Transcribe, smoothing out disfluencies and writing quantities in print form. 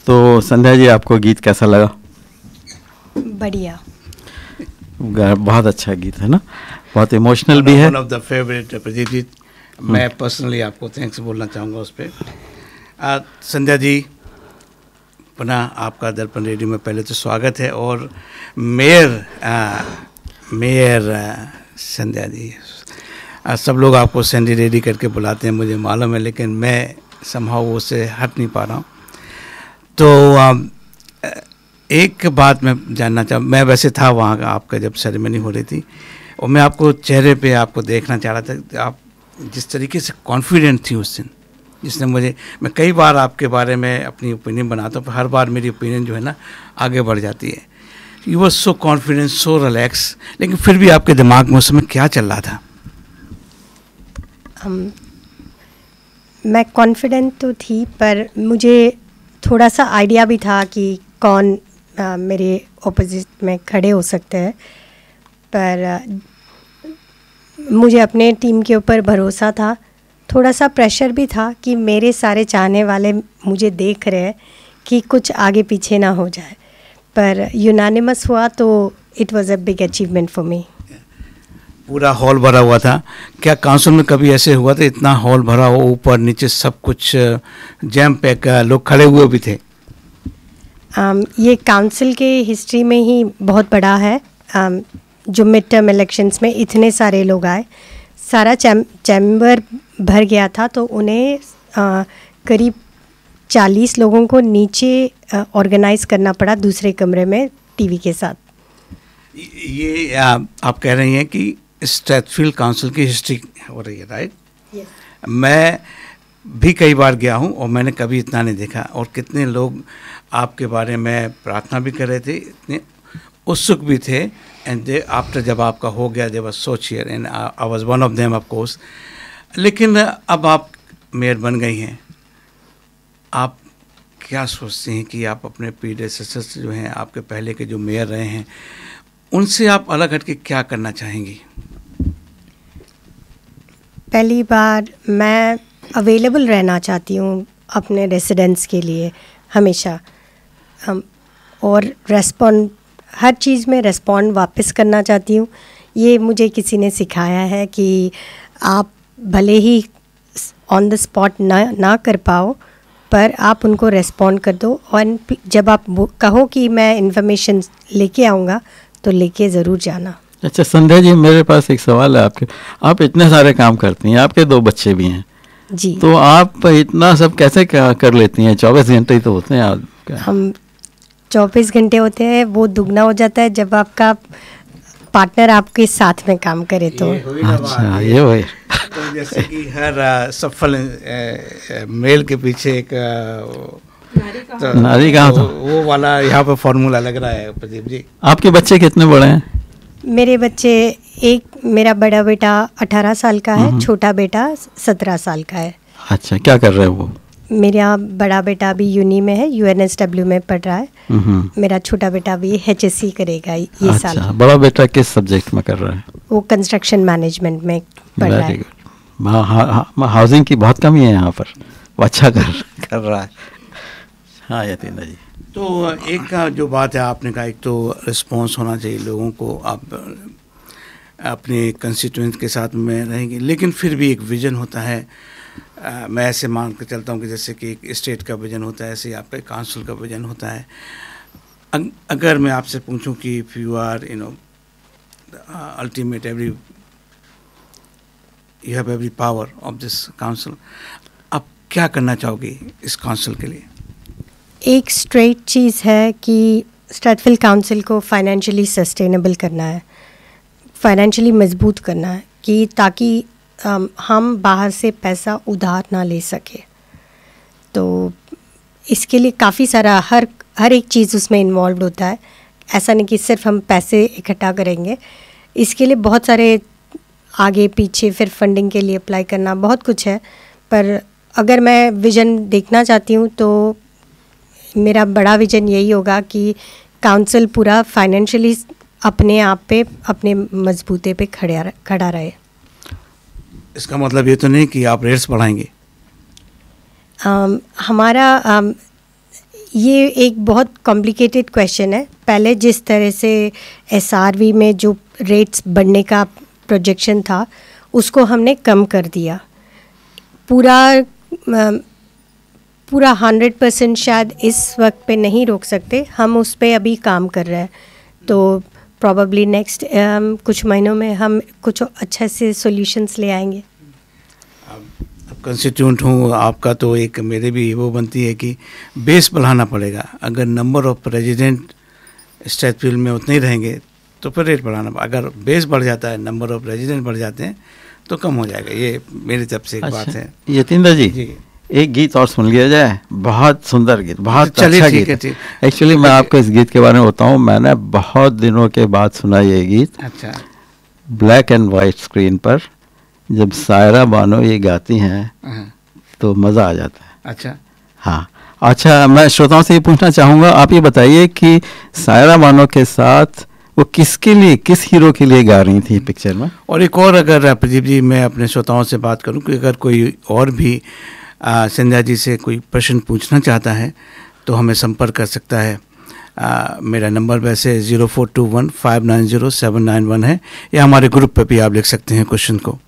तो संध्या जी, आपको गीत कैसा लगा? बढ़िया, बहुत अच्छा गीत है ना, बहुत इमोशनल भी है। One of the favourite Pradeep ji, मैं पर्सनली आपको थैंक्स बोलना चाहूँगा उस पर। संध्या जी, पुनः आपका दर्पण रेडियो में पहले तो स्वागत है। और मेयर संध्या जी, सब लोग आपको सैंडी रेडी करके बुलाते हैं, मुझे मालूम है, लेकिन मैं समहाउ वो से हट नहीं पा रहा हूँ। तो एक बात मैं जानना मैं वैसे था वहाँ का, आपका जब सेरेमनी हो रही थी, और मैं आपको चेहरे पे आपको देखना चाह रहा था कि आप जिस तरीके से कॉन्फिडेंट थी उस दिन, जिसने मैं कई बार आपके बारे में अपनी ओपिनियन बनाता हूँ, पर हर बार मेरी ओपिनियन जो है ना आगे बढ़ जाती है। You was so confident, so relax, लेकिन फिर भी आपके दिमाग में उस समय क्या चल रहा था? मैं कॉन्फिडेंट तो थी, पर मुझे थोड़ा सा आइडिया भी था कि कौन मेरे ऑपोजिट में खड़े हो सकते हैं, पर मुझे अपने टीम के ऊपर भरोसा था। थोड़ा सा प्रेशर भी था कि मेरे सारे चाहने वाले मुझे देख रहे हैं कि कुछ आगे पीछे ना हो जाए, पर यूनानिमस हुआ तो it was a big achievement for me. पूरा हॉल भरा हुआ था। क्या काउंसिल में कभी ऐसे हुआ था इतना हॉल भरा हो, ऊपर नीचे सब कुछ जैम पैक, लोग खड़े हुए भी थे? ये काउंसिल के हिस्ट्री में ही बहुत बड़ा है। जो मिड टर्म इलेक्शंस में इतने सारे लोग आए, सारा चैम्बर भर गया था, तो उन्हें करीब 40 लोगों को नीचे ऑर्गेनाइज करना पड़ा दूसरे कमरे में टीवी के साथ। ये आप कह रही हैं कि स्ट्रैथफील्ड काउंसिल की हिस्ट्री हो रही है, राइट? yes. मैं भी कई बार गया हूँ और मैंने कभी इतना नहीं देखा। और कितने लोग आपके बारे में प्रार्थना भी कर रहे थे, इतने उत्सुक भी थे। एंड आफ्टर जब आपका हो गया, they was so cheer and I was one of them of course. लेकिन अब आप मेयर बन गई हैं, आप क्या सोचते हैं कि आप अपने प्रीडेसेसर्स जो हैं, आपके पहले के जो मेयर रहे हैं, उनसे आप अलग हट के क्या करना चाहेंगी? पहली बार मैं अवेलेबल रहना चाहती हूँ अपने रेसिडेंट्स के लिए हमेशा, और रेस्पॉन्ड, हर चीज़ में रेस्पॉन्ड वापस करना चाहती हूँ। ये मुझे किसी ने सिखाया है कि आप भले ही ऑन द स्पॉट ना कर पाओ, पर आप उनको रेस्पॉन्ड कर दो, और जब आप कहो कि मैं इन्फॉर्मेशन लेके आऊँगा तो लेके ज़रूर जाना। अच्छा संध्या जी, मेरे पास एक सवाल है आपके। आप इतने सारे काम करती हैं, आपके 2 बच्चे भी हैं जी, तो आप इतना सब कैसे कर लेती हैं? 24 घंटे ही तो होते हैं। हम 24 घंटे होते हैं, वो दुगना हो जाता है जब आपका पार्टनर आपके साथ में काम करे तो। अच्छा, ये वही तो जैसे कि हर सफल मेल के पीछे एक नारी कहाँ था, वो वाला यहाँ पे फॉर्मूला लग रहा है। प्रदीप जी, आपके बच्चे कितने बड़े हैं? मेरे बच्चे, मेरा बड़ा बेटा 18 साल का है, छोटा बेटा 17 साल का है। अच्छा, क्या कर रहे हैं वो? मेरा बड़ा बेटा अभी यूनी में है, UNSW में पढ़ रहा है। मेरा छोटा बेटा भी HSC करेगा ये साल। बड़ा बेटा किस सब्जेक्ट में कर रहा है? वो कंस्ट्रक्शन मैनेजमेंट में पढ़ रहा है। हाउसिंग की बहुत कमी है यहाँ पर, वो अच्छा कर रहा है। हाँ यतीन्द्र जी, तो एक जो बात है आपने कहा, एक तो रिस्पॉन्स होना चाहिए लोगों को, आप अपने कंस्टिट्यूएंट के साथ में रहेंगे, लेकिन फिर भी एक विजन होता है। मैं ऐसे मान के चलता हूँ कि जैसे कि एक स्टेट का विजन होता है, ऐसे ही आपका काउंसिल का विजन होता है। अगर मैं आपसे पूछूं कि if you are ultimate you have every power of this council, आप क्या करना चाहोगे इस काउंसिल के लिए? एक स्ट्रेट चीज़ है कि स्ट्रैथफील्ड काउंसिल को फाइनेंशियली सस्टेनेबल करना है, फाइनेंशियली मजबूत करना है, कि ताकि हम बाहर से पैसा उधार ना ले सके। तो इसके लिए काफ़ी सारा हर एक चीज़ उसमें इन्वॉल्व होता है। ऐसा नहीं कि सिर्फ हम पैसे इकट्ठा करेंगे, इसके लिए बहुत सारे आगे पीछे फिर फंडिंग के लिए अप्लाई करना, बहुत कुछ है। पर अगर मैं विज़न देखना चाहती हूँ तो मेरा बड़ा विज़न यही होगा कि काउंसिल पूरा फाइनेंशियली अपने आप पे, अपने मजबूते पे खड़ा रहे। इसका मतलब ये तो नहीं कि आप रेट्स बढ़ाएंगे? हमारा ये एक बहुत कॉम्प्लिकेटेड क्वेश्चन है। पहले जिस तरह से SRV में जो रेट्स बढ़ने का प्रोजेक्शन था उसको हमने कम कर दिया। पूरा 100% शायद इस वक्त पे नहीं रोक सकते, हम उस पे अभी काम कर रहे हैं। तो प्रॉबली नेक्स्ट कुछ महीनों में हम कुछ अच्छे से सॉल्यूशंस ले आएंगे। कंस्टिट्यूंट हूँ आपका, तो एक मेरे भी वो बनती है कि बेस बढ़ाना पड़ेगा। अगर नंबर ऑफ रेजिडेंट स्ट्रैथफील्ड में उतने ही रहेंगे तो फिर रेट बढ़ाना, अगर बेस बढ़ जाता है, नंबर ऑफ रेजिडेंट बढ़ जाते हैं तो कम हो जाएगा। ये मेरी तरफ से एक बात है। यतींद्र जी, एक गीत और सुन लिया जाए, बहुत सुंदर गीत, बहुत अच्छा गीत है। एक्चुअली मैं आपको इस गीत के बारे में बताऊं, मैंने बहुत दिनों के बाद सुना ये गीत। अच्छा। ब्लैक एंड वाइट स्क्रीन पर जब सायरा बानो ये गाती हैं तो मज़ा आ जाता है। अच्छा। हाँ, अच्छा, मैं श्रोताओं से ये पूछना चाहूँगा, आप ये बताइए कि सायरा बानो के साथ वो किसके लिए, किस हीरो के लिए गा रही थी पिक्चर में? और एक और, अगर प्रदीप जी मैं अपने श्रोताओं से बात करूं कि अगर कोई और भी संध्या जी से कोई प्रश्न पूछना चाहता है तो हमें संपर्क कर सकता है। मेरा नंबर वैसे 0421590791 है, या हमारे ग्रुप पे भी आप लिख सकते हैं क्वेश्चन को।